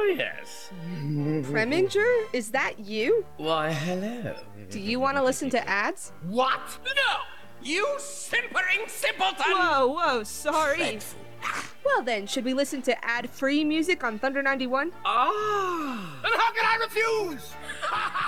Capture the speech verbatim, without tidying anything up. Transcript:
yes. Preminger? Is that you? Why, hello. Do you want to listen to ads? What? No! You simpering simpleton! Whoa, whoa, sorry. Well then, should we listen to ad-free music on Thunder ninety-one? Ah. And how can I refuse?